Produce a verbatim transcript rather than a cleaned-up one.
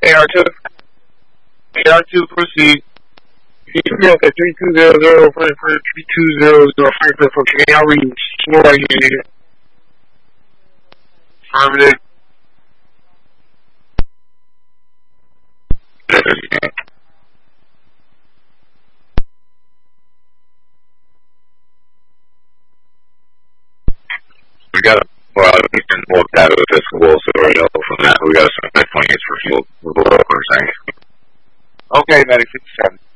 A R two. A R two, proceed. Yes, at three two zero zero, Frankfurt, three two zero zero, Frankfurt, for Can I read slow right here? Affirmative. We got, well, we can walk out of this wall, so we know from that we got some points for fuel. We'll go over, thanks. Okay, medic fifty-seven.